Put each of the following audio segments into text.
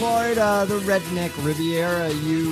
Florida, the Redneck Riviera,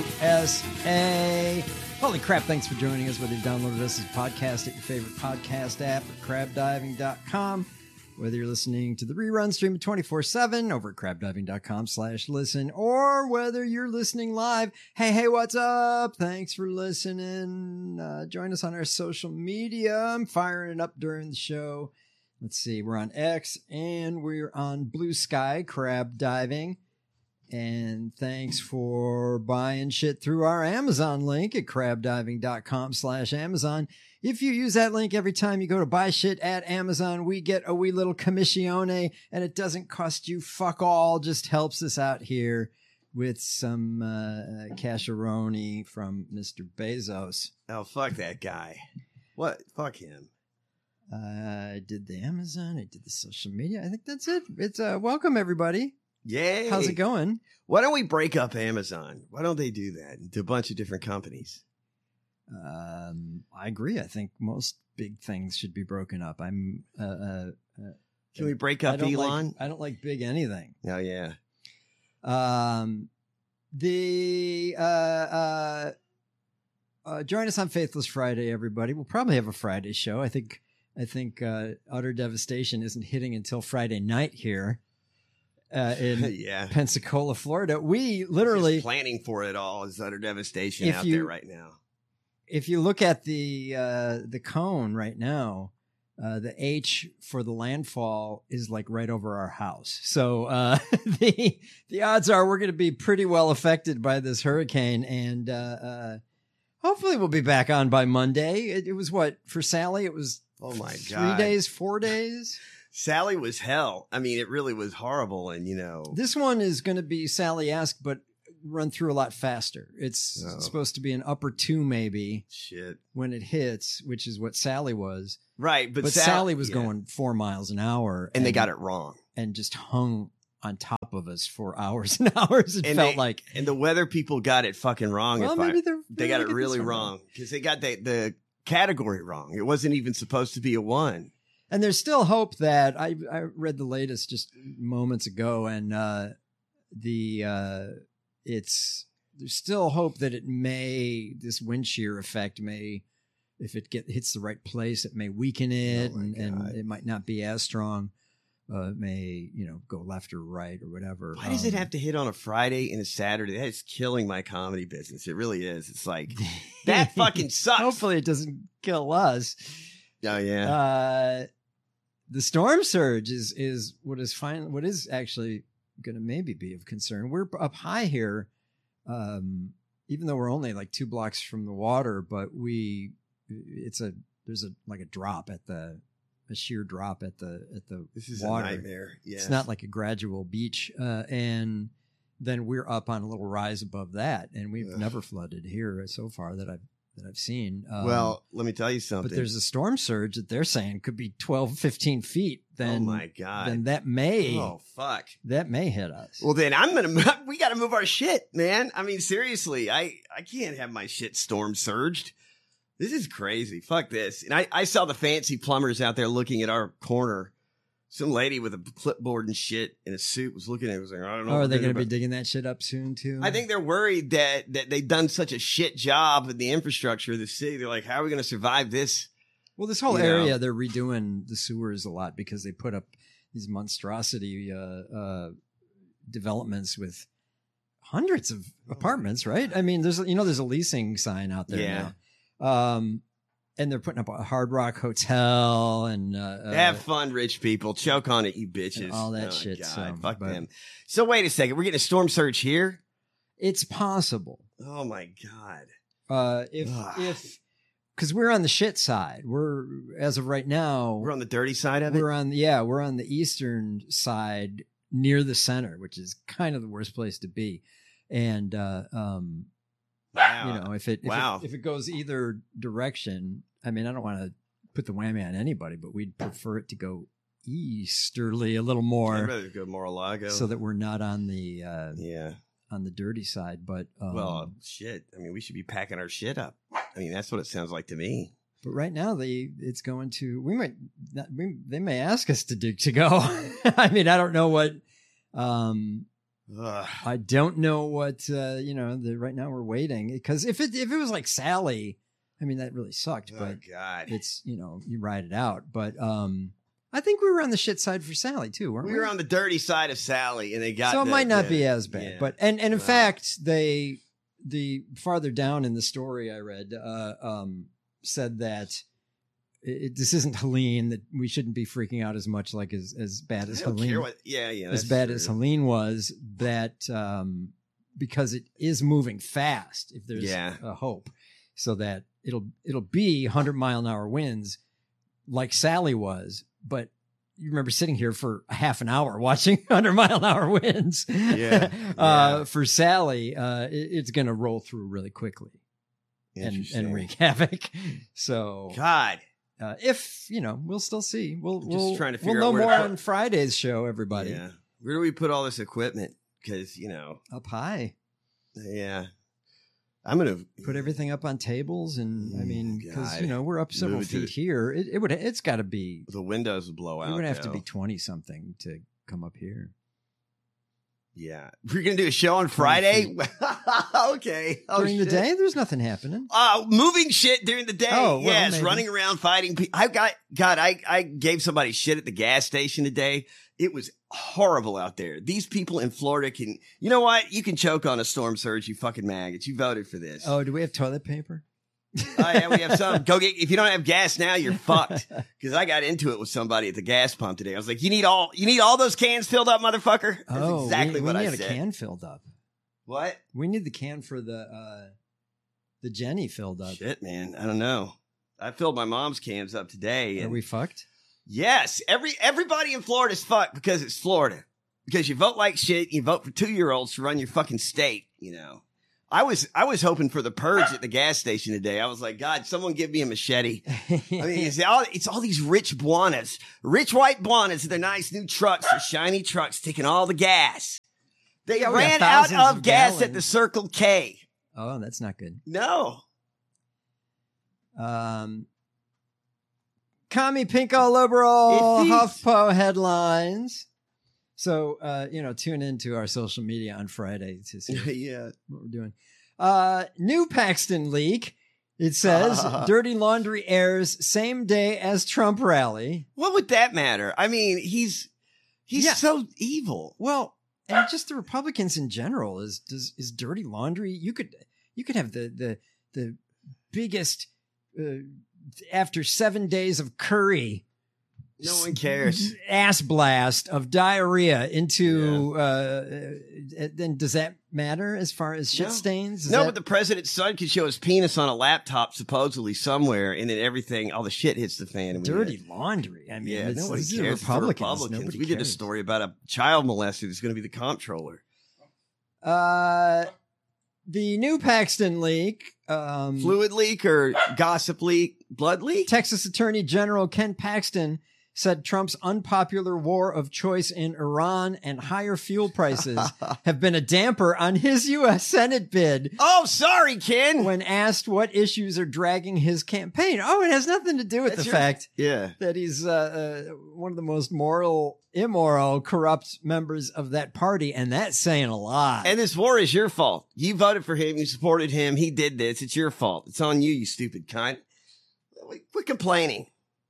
USA. Holy crap, thanks for joining us. Whether you've downloaded us as a podcast at your favorite podcast app or crabdiving.com, whether you're listening to the rerun stream 24/7 over at crabdiving.com/listen, or whether you're listening live. Hey, what's up? Thanks for listening. Join us on our social media. I'm firing it up during the show. Let's see, we're on X and we're on Blue Sky, Crab Diving. And thanks for buying shit through our Amazon link at crabdiving.com/Amazon. If you use that link every time you go to buy shit at Amazon, we get a wee little commissione, and it doesn't cost you fuck all, just helps us out here with some casheroni from Mr. Bezos. Oh, fuck that guy. What? Fuck him. I did the Amazon, I did the social media. I think that's it. It's welcome, everybody. Yay. How's it going? Why don't we break up Amazon? Why don't they do that into a bunch of different companies? I agree. I think most big things should be broken up. Can we break up Elon? I don't like big anything. Oh, yeah. Join us on Faithless Friday, everybody. We'll probably have a Friday show. I think Utter Devastation isn't hitting until Friday night here. In Pensacola, Florida. We literally just planning for it all is Utter Devastation out there right now. If you look at the cone right now, the H for the landfall is like right over our house. So the odds are we're going to be pretty well affected by this hurricane, and hopefully we'll be back on by Monday. It was what for Sally? It was 3 days, 4 days. Sally was hell. I mean, it really was horrible. And, this one is going to be Sally-esque, but run through a lot faster. It's supposed to be an upper 2 maybe. Shit. When it hits, which is what Sally was. Right. But Sally was going 4 miles an hour. And they got it wrong. And just hung on top of us for hours and hours. It felt like. And the weather people got it fucking wrong. Well, maybe they got it really wrong. Because they got the category wrong. It wasn't even supposed to be a 1. And there's still hope that I read the latest just moments ago, and there's still hope that this wind shear effect may, if it hits the right place, it may weaken it, and it might not be as strong. It may go left or right or whatever. Why does it have to hit on a Friday and a Saturday? That's killing my comedy business. It really is. It's like that fucking sucks. Hopefully it doesn't kill us. Oh yeah. The storm surge is what is actually going to maybe be of concern. We're up high here, even though we're only like 2 blocks from the water, but there's a drop at a sheer drop at the this is water. A nightmare. Yes. It's not like a gradual beach, and then we're up on a little rise above that, and we've never flooded here so far that I've seen. Well, let me tell you something. But there's a storm surge that they're saying could be 12, 15 feet. Then, oh my God. Then that may. Oh, fuck. That may hit us. Well, then we got to move our shit, man. I mean, seriously, I can't have my shit storm surged. This is crazy. Fuck this. And I saw the fancy plumbers out there looking at our corner. Some lady with a clipboard and shit in a suit was looking at it. Was like, I don't know. Are they going to be digging that shit up soon too? I think they're worried that they've done such a shit job in the infrastructure of the city. They're like, how are we going to survive this? Well, this whole area, they're redoing the sewers a lot because they put up these monstrosity developments with hundreds of apartments, right? I mean, there's a leasing sign out there now. And they're putting up a Hard Rock Hotel and have fun, rich people. Choke on it, you bitches. All that shit. Fuck them. So wait a second. We're getting a storm surge here? It's possible. Oh my God. Because we're on the shit side. We're, as of right now, we're on the dirty side of it. We're on the eastern side near the center, which is kind of the worst place to be. And wow. If it goes either direction, I mean, I don't want to put the whammy on anybody, but we'd prefer it to go easterly a little more. I'd rather go Mar-a-Lago, so that we're not on the on the dirty side. But well, shit. I mean, we should be packing our shit up. I mean, that's what it sounds like to me. But right now, it's going to. They may ask us to go. I mean, I don't know what. I don't know what right now we're waiting, because if it was like Sally, I mean, that really sucked. But God, it's you ride it out. But I think we were on the shit side for Sally too, weren't we? We were on the dirty side of Sally, and they got so it might not be as bad. Yeah. But and in fact, the farther down in the story I read said that this isn't Helene, that we shouldn't be freaking out as much, like as bad as Helene. As bad as Helene was, that because it is moving fast, if there's a hope, so that it'll be 100-mile-an-hour winds like Sally was. But you remember sitting here for a half an hour watching 100-mile-an-hour winds. For Sally, it's going to roll through really quickly and wreak havoc. So God. If we'll still see. We'll just trying to figure we'll out know more on Friday's show, everybody. Yeah, where do we put all this equipment? Because up high. Yeah, I'm gonna put everything up on tables, and I mean, because we're up several feet here. It's got to be the windows will blow out. It would have to be 20 something to come up here. Yeah. We're going to do a show on Friday? Okay. During the day? There's nothing happening. Moving shit during the day. Oh, well, yes. maybe. Running around fighting people. I gave somebody shit at the gas station today. It was horrible out there. These people in Florida you know what? You can choke on a storm surge, you fucking maggots. You voted for this. Oh, do we have toilet paper? Oh yeah, we have some. If you don't have gas now, you're fucked. Because I got into it with somebody at the gas pump today. I was like, you need all those cans filled up, motherfucker? That's exactly what I said. We need a can filled up. What? We need the can for the Jenny filled up. Shit, man. I don't know. I filled my mom's cans up today. Are we fucked? Yes. Everybody in Florida is fucked because it's Florida. Because you vote like shit. You vote for 2-year-olds to run your fucking state, I was hoping for the purge at the gas station today. I was like, God, someone give me a machete. I mean, it's all these rich Buanas, rich white Buanas with their nice new trucks, their shiny trucks, taking all the gas. They ran out of gas at the Circle K. Oh, that's not good. No. Commie Pinko Liberal HuffPo headlines. So, tune into our social media on Friday to see what we're doing. New Paxton leak. It says dirty laundry airs same day as Trump rally. What would that matter? I mean, he's so evil. Well, and just the Republicans in general is dirty laundry. You could have the biggest after 7 days of curry. No one cares. Ass blast of diarrhea into. Then does that matter as far as shit stains? But the president's son could show his penis on a laptop supposedly somewhere, and then all the shit hits the fan. And dirty laundry. I mean, nobody cares. Republicans. We did a story about a child molester that's going to be the comptroller. The new Paxton leak. Fluid leak or gossip leak? Blood leak? Texas Attorney General Ken Paxton said Trump's unpopular war of choice in Iran and higher fuel prices have been a damper on his U.S. Senate bid. Oh, sorry, Ken. When asked what issues are dragging his campaign. Oh, it has nothing to do with fact that he's one of the most immoral, corrupt members of that party. And that's saying a lot. And this war is your fault. You voted for him. You supported him. He did this. It's your fault. It's on you, you stupid cunt. Quit complaining.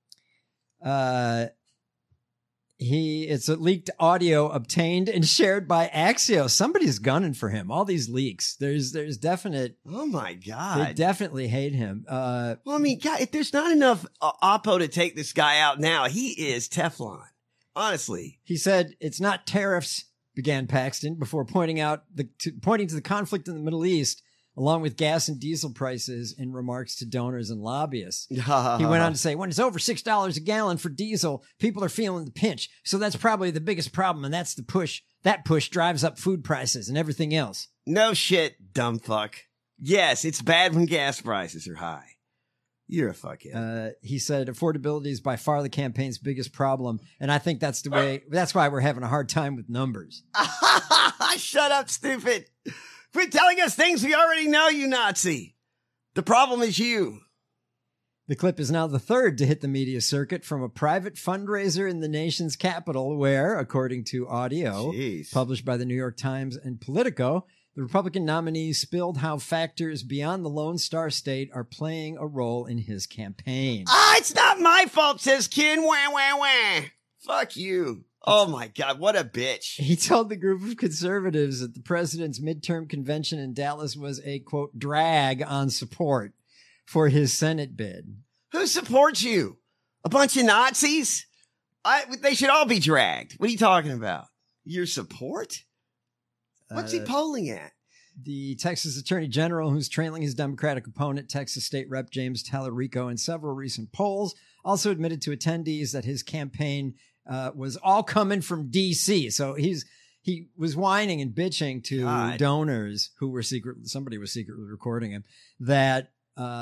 It's a leaked audio obtained and shared by Axios. Somebody's gunning for him. All these leaks. There's definite. Oh my God. They definitely hate him. Well, I mean, God, if there's not enough Oppo to take this guy out now, he is Teflon. Honestly. He said it's not tariffs, began Paxton, before pointing to the conflict in the Middle East, along with gas and diesel prices, in remarks to donors and lobbyists. He went on to say, when it's over $6 a gallon for diesel, people are feeling the pinch. So that's probably the biggest problem, and that's the push. That push drives up food prices and everything else. No shit, dumb fuck. Yes, it's bad when gas prices are high. You're a fuckhead. He said affordability is by far the campaign's biggest problem, and I think that's why we're having a hard time with numbers. Shut up, stupid. Quit telling us things we already know, you Nazi. The problem is you. The clip is now the third to hit the media circuit from a private fundraiser in the nation's capital where, according to audio published by the New York Times and Politico, the Republican nominee spilled how factors beyond the Lone Star State are playing a role in his campaign. It's not my fault, says Ken. Wah, wah, wah. Fuck you. Oh, my God. What a bitch. He told the group of conservatives that the president's midterm convention in Dallas was a, quote, drag on support for his Senate bid. Who supports you? A bunch of Nazis? They should all be dragged. What are you talking about? Your support? What's he polling at? The Texas Attorney General, who's trailing his Democratic opponent, Texas State Rep James Tallarico, in several recent polls, also admitted to attendees that his campaign was all coming from D.C. So he was whining and bitching to donors who were somebody was secretly recording him, that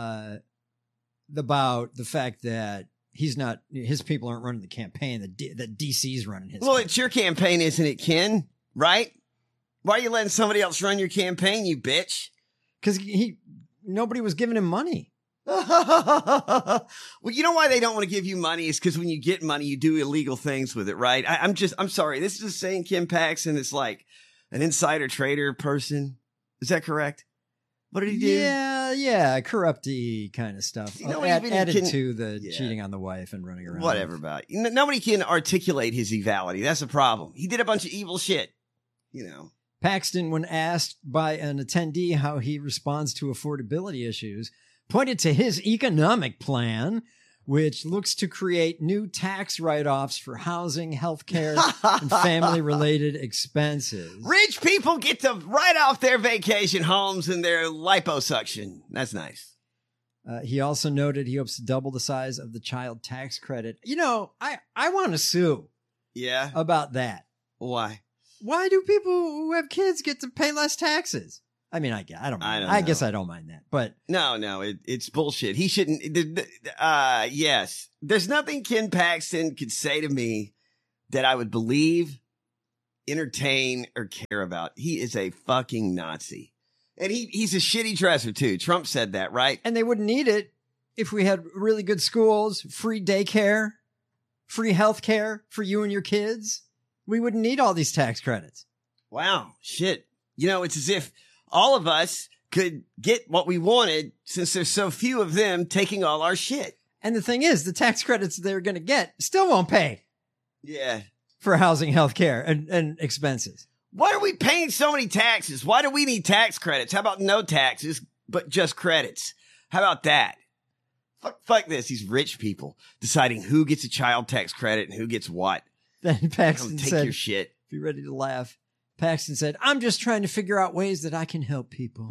about the fact that his people aren't running the campaign, that DC's running his campaign. It's your campaign, isn't it, Ken? Right? Why are you letting somebody else run your campaign, you bitch? Because nobody was giving him money. Well, you know why they don't want to give you money is because when you get money, you do illegal things with it, right? I'm sorry. This is the same Ken Paxton is like an insider trader person. Is that correct? What did he do? Yeah, corrupty kind of stuff. Added to the cheating on the wife and running around. Whatever about it. Nobody can articulate his evility. That's the problem. He did a bunch of evil shit, Paxton, when asked by an attendee how he responds to affordability issues, pointed to his economic plan, which looks to create new tax write-offs for housing, healthcare, and family-related expenses. Rich people get to write off their vacation homes and their liposuction. That's nice. He also noted he hopes to double the size of the child tax credit. I want to sue. Yeah? About that. Why? Why do people who have kids get to pay less taxes? I mean, I don't mind. I guess I don't mind that, but no, it's bullshit. He shouldn't. Yes, there's nothing Ken Paxton could say to me that I would believe, entertain, or care about. He is a fucking Nazi, and he's a shitty dresser too. Trump said that, right? And they wouldn't need it if we had really good schools, free daycare, free health care for you and your kids. We wouldn't need all these tax credits. Wow, shit. It's as if all of us could get what we wanted since there's so few of them taking all our shit. And the thing is, the tax credits they're going to get still won't pay. Yeah. For housing, healthcare, and expenses. Why are we paying so many taxes? Why do we need tax credits? How about no taxes, but just credits? How about that? Fuck this. These rich people deciding who gets a child tax credit and who gets what. Then Paxton said, take your shit. Be ready to laugh. Paxton said, I'm just trying to figure out ways that I can help people.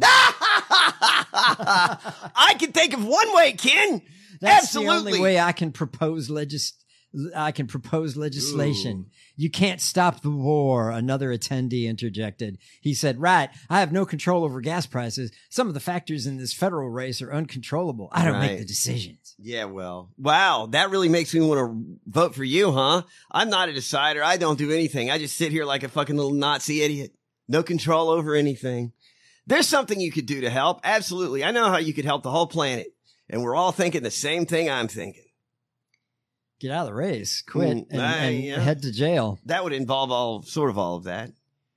I can think of one way, Ken. That's Absolutely. the only way I can propose legislation. Ooh. You can't stop the war, another attendee interjected. He said, right, I have no control over gas prices. Some of the factors in this federal race are uncontrollable. I don't make the decisions. Yeah, well, wow, that really makes me want to vote for you, huh? I'm not a decider. I don't do anything. I just sit here like a fucking little Nazi idiot. No control over anything. There's something you could do to help. Absolutely. I know how you could help the whole planet. And we're all thinking the same thing I'm thinking. Get out of the race, quit, and head to jail. That would involve all of that.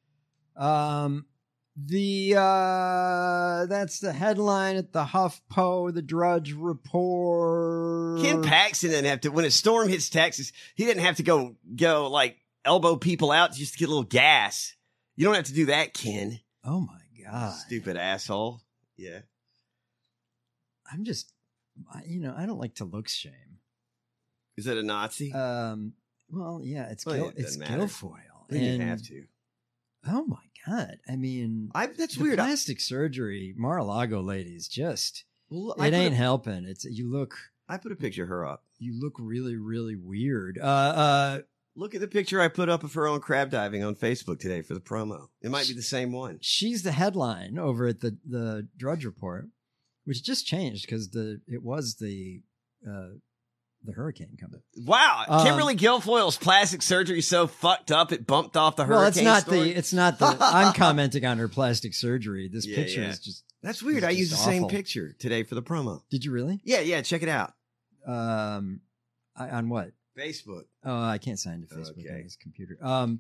That's the headline at the HuffPo, the Drudge Report. Ken Paxton didn't have to, when a storm hits Texas, he didn't have to go like elbow people out just to get a little gas. You don't have to do that, Ken. Oh my God. Stupid asshole. Yeah. I'm just, I don't like to look shame. Is it a Nazi? Well, yeah, it's Guilfoyle. You didn't have to. Oh my God. I mean, that's weird. Plastic surgery, Mar-a-Lago ladies, just, it ain't helping. I put a picture of her up. You look really, really weird. Look at the picture I put up of her on crab diving on Facebook today for the promo. It might be the same one. She's the headline over at the Drudge Report, which just changed because it was the hurricane coming. Wow, Kimberly Guilfoyle's plastic surgery so fucked up it bumped off the hurricane. Well, it's not the. I'm commenting on her plastic surgery. This picture is just. That's weird. I used the same picture today for the promo. Did you really? Yeah. Check it out. on what? Facebook. Oh, I can't sign to Facebook Okay. on his computer.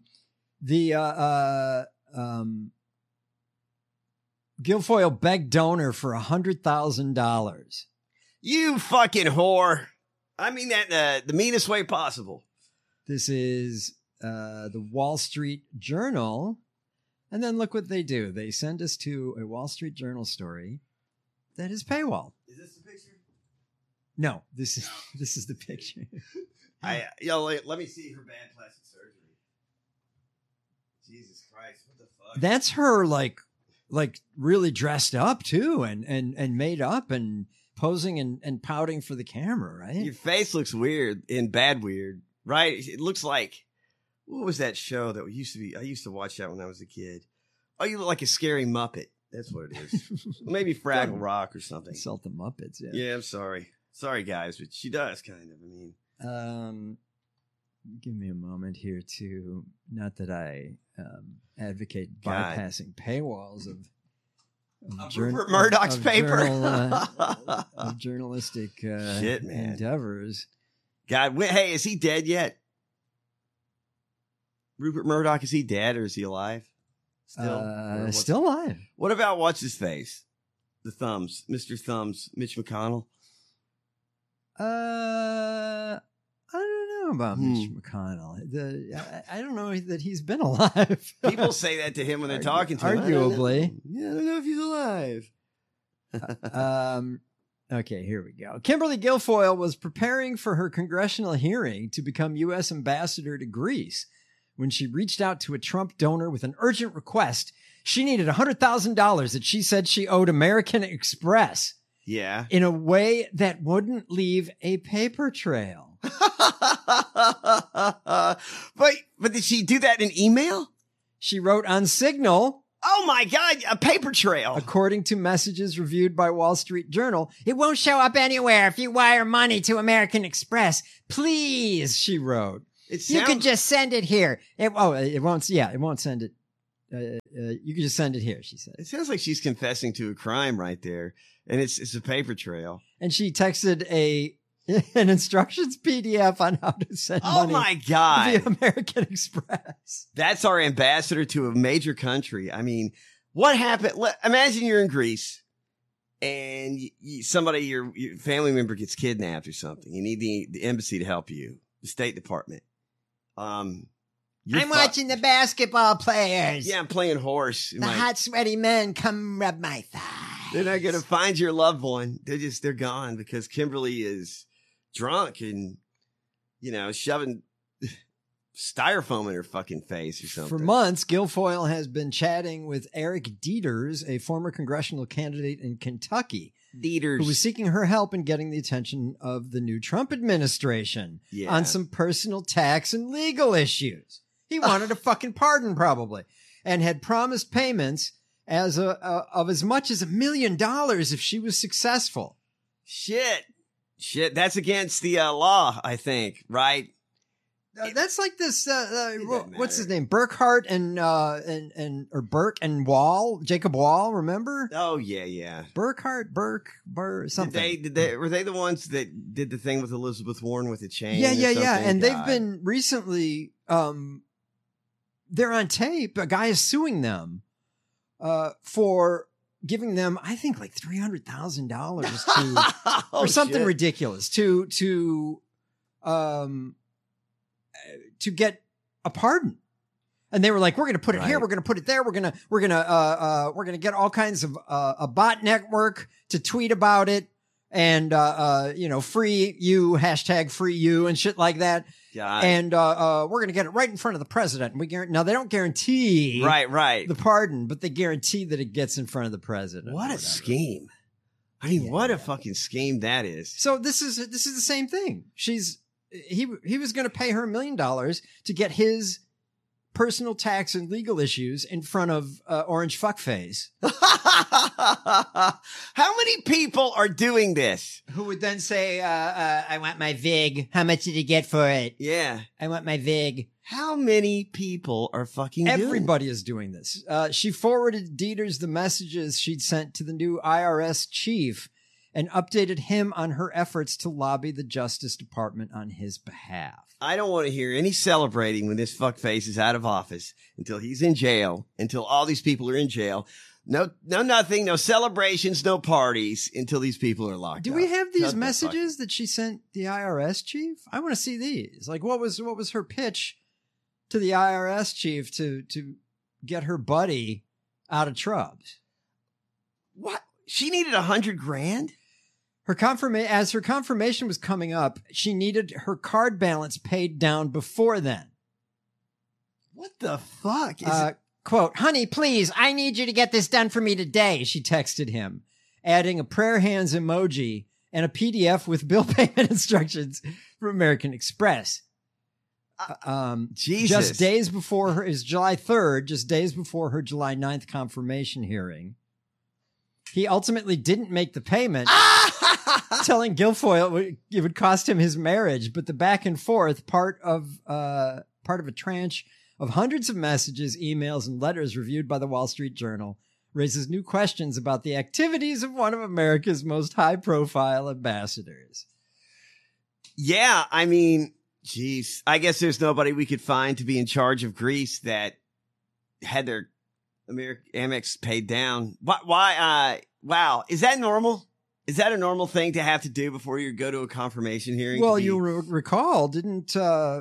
Guilfoyle begged donor for $100,000. You fucking whore. I mean that the meanest way possible. This is the Wall Street Journal. And then look what they do. They send us to a Wall Street Journal story that is paywall. Is this the picture? No, this is the picture. Let me see her bad plastic surgery. Jesus Christ, what the fuck? That's her like really dressed up too and made up and posing and pouting for the camera, right? Your face looks weird and bad weird, right? It looks like, what was that show that used to be? I used to watch that when I was a kid. Oh, you look like a scary Muppet. That's what it is. Maybe Fraggle Rock or something. Insult the Muppets, yeah. Yeah, I'm sorry. Sorry, guys, but she does kind of. I mean, give me a moment here to, not that I advocate God. bypassing paywalls of Rupert Murdoch's paper. Of journalistic Shit, man. endeavors. God, hey, is he dead yet? Rupert Murdoch, is he dead or is he alive? Still alive. What about what's his face? The Thumbs, Mr. Thumbs, Mitch McConnell. I don't know about Mitch McConnell. I don't know that he's been alive. People say that to him when they're talking to him. Arguably. I don't know if he's alive. Okay, here we go. Kimberly Guilfoyle was preparing for her congressional hearing to become U.S. ambassador to Greece when she reached out to a Trump donor with an urgent request. She needed $100,000 that she said she owed American Express. Yeah. In a way that wouldn't leave a paper trail. But did she do that in email? She wrote on Signal. Oh my God, a paper trail. According to messages reviewed by Wall Street Journal, it won't show up anywhere if you wire money to American Express. Please, she wrote. You can just send it here. It won't send it. You can just send it here, she said. It sounds like she's confessing to a crime right there. And it's a paper trail. And she texted an instructions PDF on how to send money. Oh my God. Via American Express. That's our ambassador to a major country. I mean, what happened? Imagine you're in Greece and your family member gets kidnapped or something. You need the embassy to help you, the State Department. I'm watching the basketball players. Yeah, I'm playing horse. The hot, sweaty men come rub my thigh. They're not going to find your loved one. They're gone because Kimberly is drunk and, shoving styrofoam in her fucking face or something. For months, Guilfoyle has been chatting with Eric Dieters, a former congressional candidate in Kentucky, who was seeking her help in getting the attention of the new Trump administration on some personal tax and legal issues. He wanted a fucking pardon, probably, and had promised payments of as much as $1 million if she was successful. Shit. That's against the law, I think, right? That's like this. What's his name? Burkhart or Burke and Wall, Jacob Wall. Remember? Oh yeah. Burkhart, something. Were they the ones that did the thing with Elizabeth Warren with the chain? Yeah. And they've been recently. They're on tape. A guy is suing them for giving them, I think, like $300,000 or something ridiculous to get a pardon. And they were like, we're going to put it here. We're going to put it there. We're going to get all kinds of a bot network to tweet about it and free you, hashtag free you and shit like that. God. And we're going to get it right in front of the president. And now they don't guarantee right the pardon, but they guarantee that it gets in front of the president. What a scheme! I mean, what a fucking scheme that is. So this is the same thing. He was going to pay her $1 million to get his personal tax and legal issues in front of Orange Fuckface. How many people are doing this? Who would then say, I want my VIG. How much did you get for it? Yeah. I want my VIG. How many people are fucking doing Everybody is doing this. She forwarded Dieters the messages she'd sent to the new IRS chief and updated him on her efforts to lobby the Justice Department on his behalf. I don't want to hear any celebrating when this fuckface is out of office until he's in jail, until all these people are in jail. No, nothing, no celebrations, no parties until these people are locked Do up. we have these Shut the messages that she sent the IRS chief? I want to see these. Like, what was her pitch to the IRS chief to get her buddy out of Trubs? What? She needed $100,000? As her confirmation was coming up, she needed her card balance paid down before then. What the fuck? Quote, honey, please, I need you to get this done for me today, she texted him, adding a prayer hands emoji and a PDF with bill payment instructions from American Express. Jesus. Just days before her is July 3rd, just days before her July 9th confirmation hearing. He ultimately didn't make the payment, telling Guilfoyle it would cost him his marriage, but the back and forth, part of a tranche of hundreds of messages, emails, and letters reviewed by the Wall Street Journal, raises new questions about the activities of one of America's most high-profile ambassadors. Yeah, I mean, geez. I guess there's nobody we could find to be in charge of Greece that had their Amex paid down. Why? Wow. Is that normal? Is that a normal thing to have to do before you go to a confirmation hearing? Well, you'll recall, didn't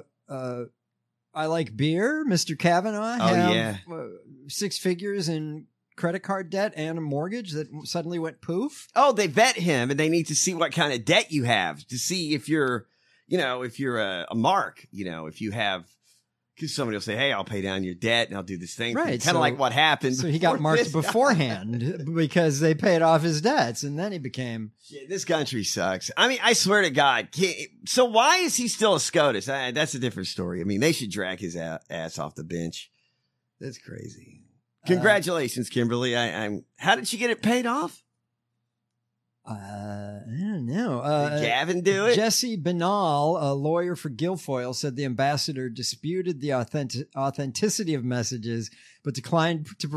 I Like Beer, Mr. Kavanaugh, have 6 figures in credit card debt and a mortgage that suddenly went poof? Oh, they vet him and they need to see what kind of debt you have to see if you're, if you're a mark, if you have, because somebody will say, hey, I'll pay down your debt and I'll do this thing. Right. Kind of like what happened. So he got marked beforehand because they paid off his debts and then he became. Shit, this country sucks. I mean, I swear to God. So why is he still a SCOTUS? That's a different story. I mean, they should drag his ass off the bench. That's crazy. Congratulations, Kimberly. How did she get it paid off? I don't know. Did Gavin do it? Jesse Benall, a lawyer for Guilfoyle, said the ambassador disputed the authenticity of messages, but declined to